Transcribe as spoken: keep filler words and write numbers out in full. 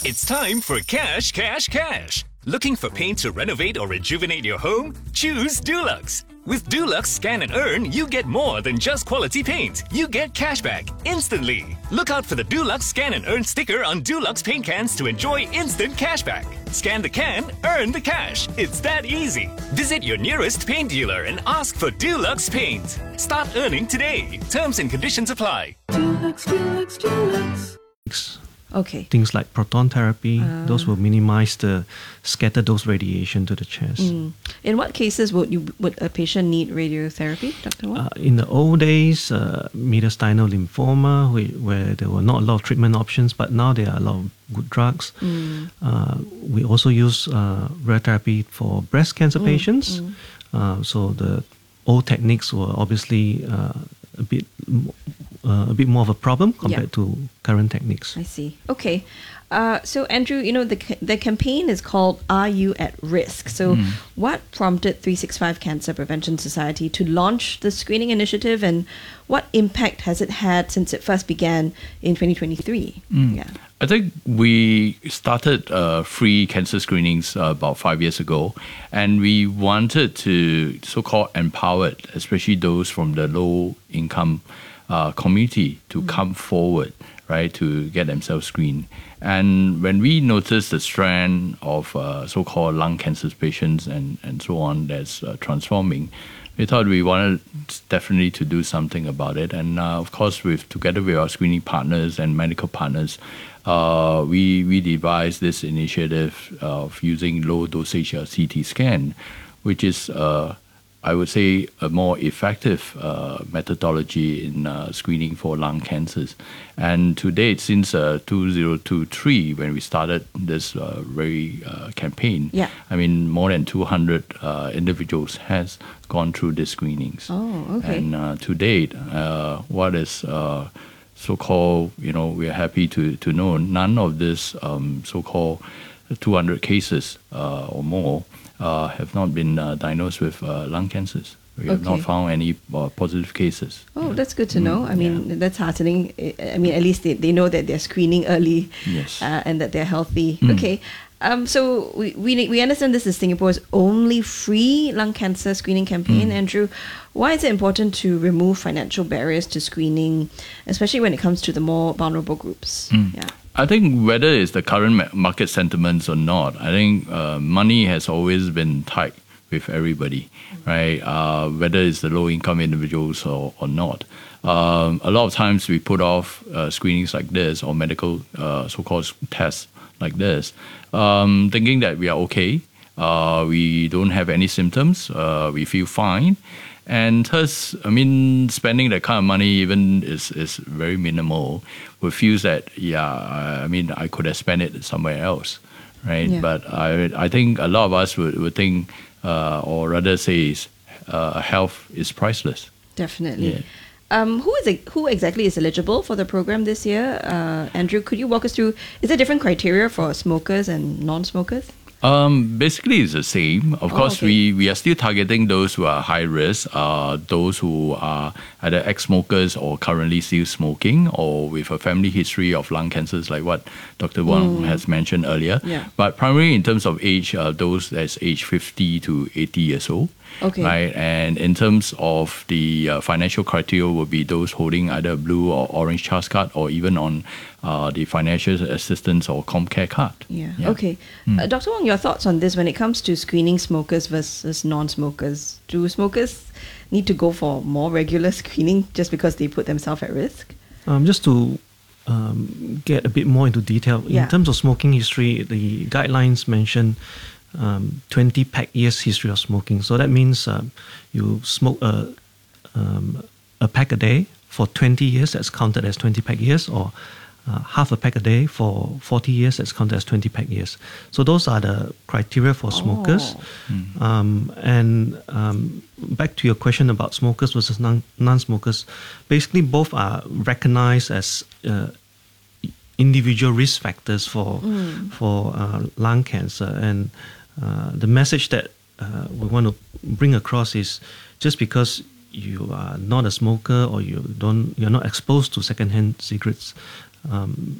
It's time for Cash, Cash, Cash. Looking for paint to renovate or rejuvenate your home? Choose Dulux. With Dulux Scan and Earn, you get more than just quality paint. You get cashback instantly. Look out for the Dulux Scan and Earn sticker on Dulux paint cans to enjoy instant cashback. Scan the can, earn the cash. It's that easy. Visit your nearest paint dealer and ask for Dulux paint. Start earning today. Terms and conditions apply. Dulux, Dulux, Dulux. Okay. Things like proton therapy, uh. those will minimize the scattered dose radiation to the chest. Mm. In what cases would you would a patient need radiotherapy, Doctor Wong? Uh, in the old days, uh, mediastinal lymphoma, where, where there were not a lot of treatment options, but now there are a lot of good drugs. Mm. Uh, we also use uh, radiotherapy for breast cancer mm. patients. Mm. Uh, so the old techniques were obviously uh, a bit uh, a bit more of a problem compared yeah. to current techniques. I see. Okay. Uh, so Andrew, you know, the the campaign is called Are You at Risk? So mm. what prompted three sixty-five Cancer Prevention Society to launch the screening initiative, and what impact has it had since it first began in twenty twenty-three? Mm. Yeah. I think we started uh, free cancer screenings uh, about five years ago, and we wanted to so-called empower, especially those from the low-income uh, community, to mm. come forward, right, to get themselves screened. And when we noticed the strand of uh, so-called lung cancer patients and, and so on that's uh, transforming, we thought we wanted definitely to do something about it. And uh, of course, with together with our screening partners and medical partners, uh, we we devised this initiative of using low dosage uh, C T scan, which is uh, I would say a more effective uh, methodology in uh, screening for lung cancers. And to date, since uh, two thousand twenty-three, when we started this uh, very uh, campaign, yeah. I mean, more than two hundred uh, individuals has gone through the screenings. Oh, okay. And uh, to date, uh, what is uh, so-called, you know, we're happy to, to know none of this um, so-called two hundred cases uh, or more Uh, have not been uh, diagnosed with uh, lung cancers. We have okay. not found any uh, positive cases. Oh, that's good to know. Mm, I mean, yeah. that's heartening. I mean, at least they, they know that they're screening early yes. uh, and that they're healthy. Mm. Okay. Um, so we, we we understand this is Singapore's only free lung cancer screening campaign. Mm. Andrew, why is it important to remove financial barriers to screening, especially when it comes to the more vulnerable groups? Mm. Yeah. I think whether it's the current market sentiments or not, I think uh, money has always been tight with everybody, right? Uh, whether it's the low-income individuals or, or not. Um, a lot of times we put off uh, screenings like this or medical uh, so-called tests like this, um, thinking that we are okay, uh, we don't have any symptoms, uh, we feel fine. And thus, I mean, spending that kind of money even is, is very minimal. We feel that, yeah, I mean, I could have spent it somewhere else, right? Yeah. But I I think a lot of us would, would think, uh, or rather say, is, uh, health is priceless. Definitely. Yeah. Um, who is who exactly is eligible for the program this year? Uh, Andrew, could you walk us through, is there different criteria for smokers and non-smokers? Um, basically, it's the same. Of oh, course, okay. we, we are still targeting those who are high risk, uh, those who are either ex-smokers or currently still smoking, or with a family history of lung cancers, like what Doctor Wong mm. has mentioned earlier. Yeah. But primarily in terms of age, uh, those that's age fifty to eighty years old. Okay. Right, and in terms of the uh, financial criteria, will be those holding either a blue or orange CHAS card, or even on uh, the financial assistance or ComCare card. Yeah. yeah. Okay. Mm. Uh, Doctor Wong, your thoughts on this when it comes to screening smokers versus non-smokers? Do smokers need to go for more regular screening just because they put themselves at risk? Um, just to um, get a bit more into detail, in yeah. terms of smoking history, the guidelines mention Um, twenty pack years history of smoking. So that means um, you smoke a, um, a pack a day for twenty years, that's counted as twenty pack years, or uh, half a pack a day for forty years, that's counted as twenty pack years. So those are the criteria for smokers. Oh. Mm. Um, and um, back to your question about smokers versus non- non-smokers, basically both are recognized as uh, individual risk factors for, mm. for uh, lung cancer. And Uh, the message that uh, we want to bring across is just because you are not a smoker or you don't, you're not exposed to secondhand cigarettes, um,